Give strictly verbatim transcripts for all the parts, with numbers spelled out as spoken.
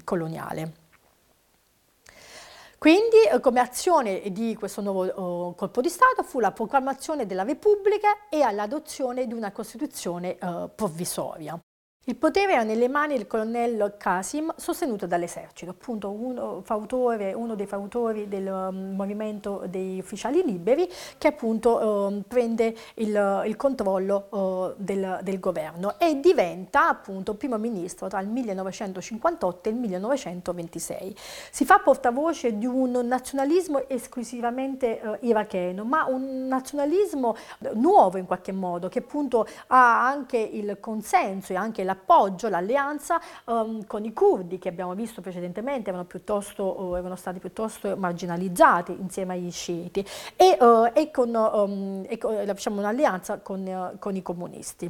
coloniale. Quindi, come azione di questo nuovo colpo di Stato fu la proclamazione della Repubblica e l'adozione di una Costituzione eh, provvisoria. Il potere era nelle mani del colonnello Qasim, sostenuto dall'esercito, appunto uno, fautore, uno dei fautori del um, movimento dei ufficiali liberi, che appunto um, prende il, il controllo uh, del, del governo e diventa appunto primo ministro tra il millenovecentocinquantotto e il millenovecentoventisei. Si fa portavoce di un nazionalismo esclusivamente uh, iracheno, ma un nazionalismo nuovo in qualche modo, che appunto ha anche il consenso e anche la appoggio, l'alleanza um, con i curdi, che abbiamo visto precedentemente erano, piuttosto, uh, erano stati piuttosto marginalizzati insieme agli sciiti, e, uh, e con, um, e con diciamo, un'alleanza con, uh, con i comunisti.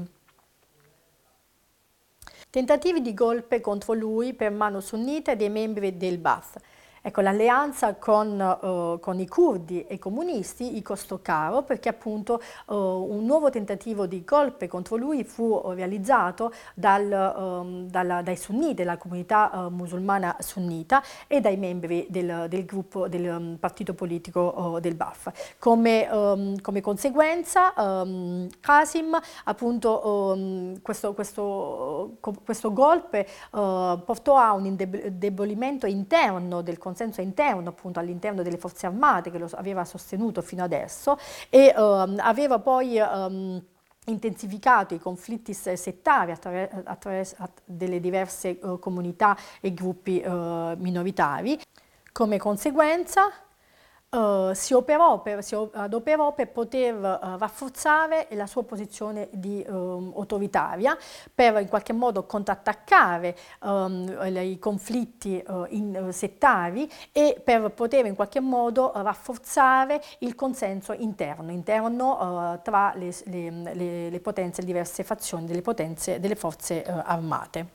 Tentativi di golpe contro lui per mano sunnita e dei membri del Ba'ath. Ecco, l'alleanza con, uh, con i curdi e i comunisti gli costò caro, perché appunto uh, un nuovo tentativo di golpe contro lui fu realizzato dal, um, dalla, dai sunniti, della comunità uh, musulmana sunnita, e dai membri del, del gruppo del um, partito politico uh, del Ba'ath. Come, um, come conseguenza um, Qasim appunto um, questo, questo, questo golpe uh, portò a un indebolimento interno del consenso interno appunto all'interno delle forze armate, che lo aveva sostenuto fino adesso, e um, aveva poi um, intensificato i conflitti settari attraverso, attraverso delle diverse uh, comunità e gruppi uh, minoritari. Come conseguenza Uh, si, operò per, si adoperò per poter uh, rafforzare la sua posizione di um, autoritaria, per in qualche modo contrattaccare um, i conflitti uh, in, uh, settari, e per poter in qualche modo uh, rafforzare il consenso interno, interno uh, tra le, le, le, le potenze, le diverse fazioni delle potenze delle forze uh, armate.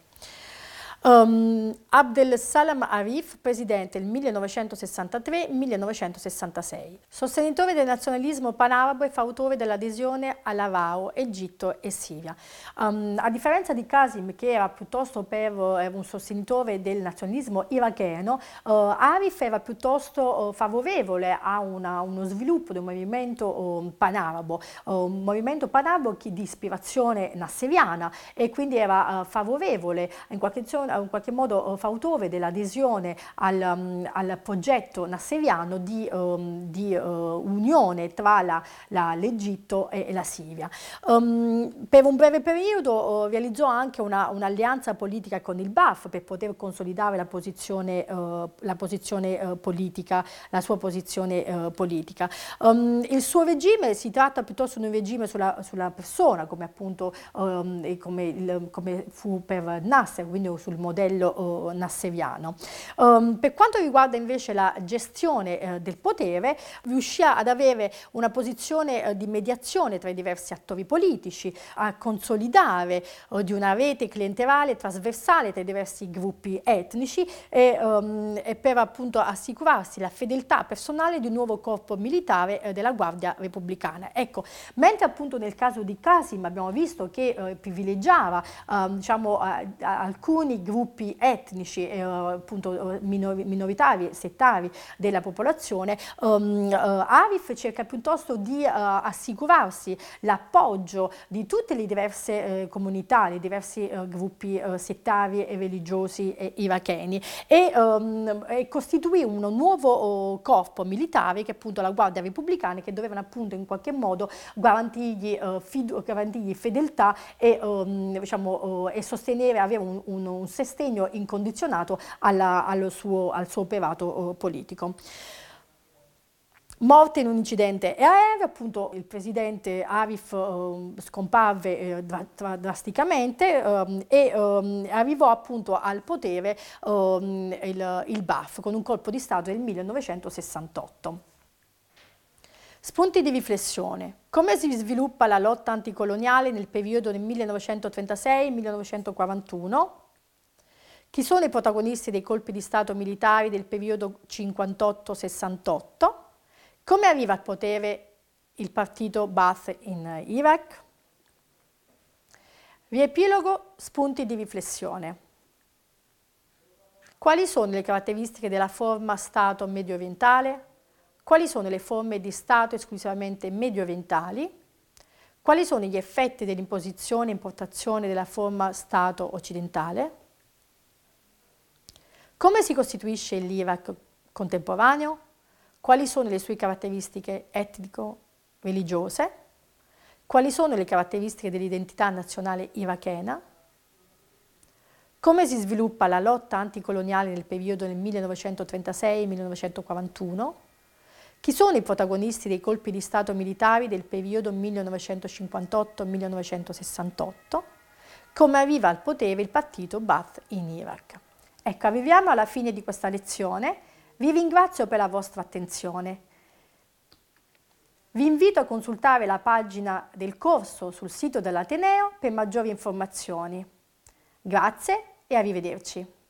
Um, Abdel Salam Arif, presidente nel millenovecentosessantatré millenovecentosessantasei. Sostenitore del nazionalismo panarabo e fautore dell'adesione all'Arao, Egitto e Siria. Um, a differenza di Qasim, che era piuttosto per, era un sostenitore del nazionalismo iracheno, uh, Arif era piuttosto uh, favorevole a una, uno sviluppo del movimento uh, panarabo, uh, un movimento panarabo di ispirazione nasseriana, e quindi era uh, favorevole in qualche in qualche modo fautore dell'adesione al, um, al progetto nasseriano di, um, di uh, unione tra l'Egitto e, e la Siria. Um, per un breve periodo uh, realizzò anche un'alleanza una politica con il Ba'ath per poter consolidare la posizione, uh, la posizione uh, politica, la sua posizione uh, politica. Um, il suo regime si tratta piuttosto di un regime sulla, sulla persona, come appunto um, e come, il, come fu per Nasser, quindi sul modello uh, nasseriano. Um, per quanto riguarda invece la gestione uh, del potere, riuscì ad avere una posizione uh, di mediazione tra i diversi attori politici, a consolidare uh, di una rete clientelare trasversale tra i diversi gruppi etnici, e, um, e per appunto assicurarsi la fedeltà personale di un nuovo corpo militare uh, della Guardia Repubblicana. Ecco, mentre appunto nel caso di Qasim abbiamo visto che uh, privilegiava uh, diciamo, uh, alcuni gruppi etnici eh, appunto minori, minoritari, settari della popolazione, um, uh, Arif cerca piuttosto di uh, assicurarsi l'appoggio di tutte le diverse eh, comunità, i diversi eh, gruppi eh, settari e religiosi eh, iracheni, e, um, e costituì un nuovo oh, corpo militare, che è appunto la Guardia Repubblicana, che dovevano appunto in qualche modo garantirgli, uh, fidu garantirgli fedeltà e, um, diciamo, uh, e sostenere, avere un, un, un sostegno incondizionato alla, al, suo, al suo operato uh, politico. Morte in un incidente aereo, appunto il presidente Arif uh, scomparve eh, dra drasticamente um, e um, arrivò appunto al potere um, il, il Ba'ath con un colpo di Stato nel millenovecentosessantotto. Spunti di riflessione. Come si sviluppa la lotta anticoloniale nel periodo del millenovecentotrentasei millenovecentoquarantuno? Chi sono i protagonisti dei colpi di Stato militari del periodo cinquantotto sessantotto? Come arriva al potere il partito Ba'ath in Iraq? Riepilogo, spunti di riflessione. Quali sono le caratteristiche della forma Stato medio orientale? Quali sono le forme di Stato esclusivamente medio orientali? Quali sono gli effetti dell'imposizione e importazione della forma Stato occidentale? Come si costituisce l'Iraq contemporaneo? Quali sono le sue caratteristiche etnico-religiose? Quali sono le caratteristiche dell'identità nazionale irachena? Come si sviluppa la lotta anticoloniale nel periodo del millenovecentotrentasei millenovecentoquarantuno? Chi sono i protagonisti dei colpi di Stato militari del periodo millenovecentocinquantotto millenovecentosessantotto? Come arriva al potere il partito Ba'ath in Iraq? Ecco, arriviamo alla fine di questa lezione. Vi ringrazio per la vostra attenzione. Vi invito a consultare la pagina del corso sul sito dell'Ateneo per maggiori informazioni. Grazie e arrivederci.